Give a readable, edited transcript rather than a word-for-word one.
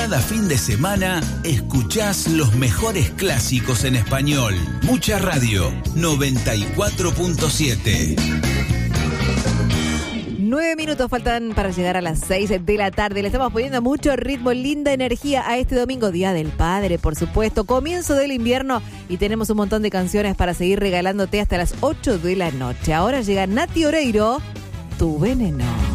Cada fin de semana escuchás los mejores clásicos en español. Mucha Radio 94.7. 9 minutos faltan para llegar a las 6 de la tarde. Le estamos poniendo mucho ritmo, linda energía a este domingo, Día del Padre, por supuesto. Comienzo del invierno y tenemos un montón de canciones para seguir regalándote hasta las 8 de la noche. Ahora llega Nati Oreiro, Tu Veneno.